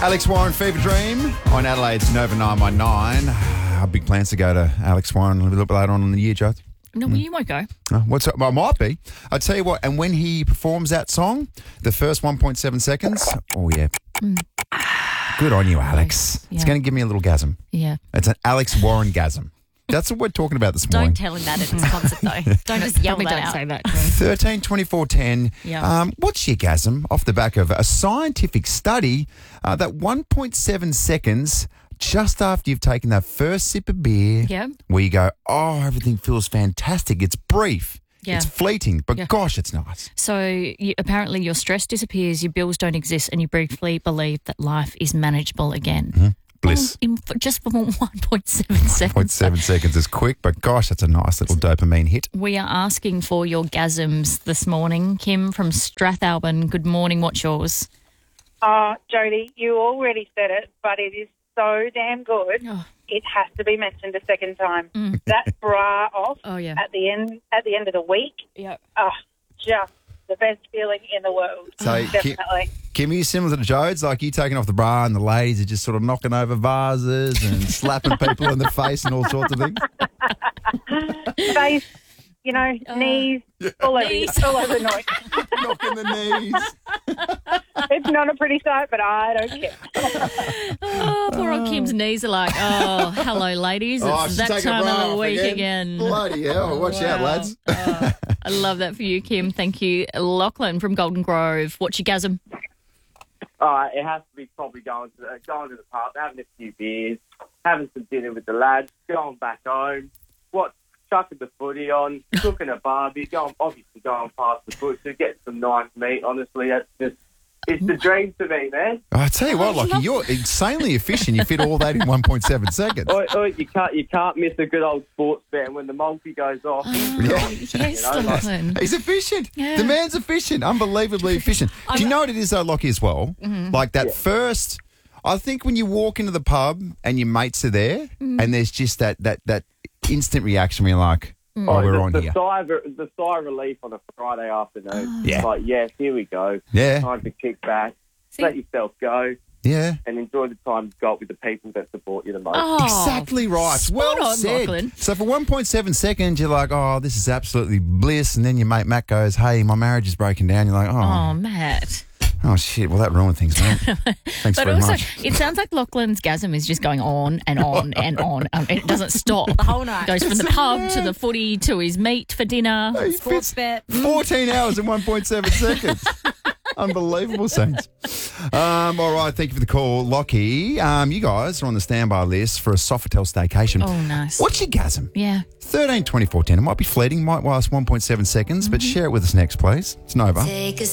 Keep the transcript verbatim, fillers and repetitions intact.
Alex Warren, Fever Dream on Adelaide's Nova nine one nine. Our big plans to go to Alex Warren a little bit later on in the year, Joe. No, well, you won't go. Uh, what's up? Well, I might be. I'll tell you what, and when he performs that song, the first one point seven seconds, oh, yeah. Mm. Good on you, Alex. Yeah. It's going to give me a little gasm. Yeah. It's an Alex Warren gasm. That's what we're talking about this morning. Don't tell him that at this concert, though. Don't just yell Probably that don't out. say that. thirteen twenty-four ten. Yeah. Um, what's your gasm? Off the back of a scientific study uh, that one point seven seconds just after you've taken that first sip of beer, Yeah. where you go, oh, everything feels fantastic. It's brief. Yeah. It's fleeting, but Yeah. gosh, it's nice. So you, apparently your stress disappears, your bills don't exist, and you briefly believe that life is manageable again. Mm-hmm. Bliss. Well, in, for- just for one point seven seconds. zero point seven seconds is quick, but gosh, that's a nice little dopamine hit. We are asking for your gasms this morning. Kim from Strathalbyn, good morning. What's yours? Oh, Jody, you already said it, but it is so damn good. Oh. It has to be mentioned a second time. That bra off Oh, yeah. at the end at the end of the week. Yeah. Oh, just the best feeling in the world. So, Ki- Definitely. Kim, are you similar to Jodes? Like you taking off the bra and the ladies are just sort of knocking over vases and slapping people in the face and all sorts of things? Face, you know, knees, all over, knees. all over the noise. Knocking the knees. It's not a pretty sight, but I don't care. Oh, poor old Kim's knees are like, oh, hello, ladies. It's Oh, she's that taking her time bra of the off week again. again. Bloody hell. Watch out, Wow. lads. Oh, I love that for you, Kim. Thank you. Lachlan from Golden Grove. What's your gasm? Uh, it has to be probably going to, uh, going to the pub, having a few beers, having some dinner with the lads, going back home, what, chucking the footy on, cooking a barbie, going, obviously going past the butcher, getting some nice meat. Honestly, that's just, it's the dream to me, man. I tell you what, Lockie, you're insanely efficient. You fit all that in one point seven seconds. Oi, oi, you can't, you can't miss a good old sports fan when the multi goes off. Yeah. Yes, You know, like- Lachlan. He's efficient. Yeah. The man's efficient. Unbelievably efficient. Do you know what it is, though, Lockie, as well? Mm-hmm. Like that first, I think when you walk into the pub and your mates are there Mm. and there's just that that that instant reaction where you're like, oh, Oh, we're the, on the here. Sigh of, the sigh of relief on a Friday afternoon. Yeah. It's like, yes, here we go. Yeah. Time to kick back, See- let yourself go, Yeah. and enjoy the time you've got with the people that support you the most. Oh, Exactly right. spot Well on, said. Lachlan. So for one point seven seconds, you're like, oh, this is absolutely bliss. And then your mate Matt goes, hey, my marriage is breaking down. You're like, Oh, oh, Matt. oh shit. Well, that ruined things, man. Thanks But very also, much. it sounds like Lachlan's gasm is just going on and on and on. Um, it doesn't stop. The whole night. Goes from the pub to the footy to his meat for dinner. He Sports fits bet. fourteen hours in one point seven seconds. Unbelievable, Saints. Um, all right, thank you for the call, Lockie. Um, you guys are on the standby list for a Sofitel staycation. Oh, nice. What's your gasm? Yeah. thirteen twenty-four ten. It might be fleeting, might last one point seven seconds, but share it with us next, please. It's Nova. Take a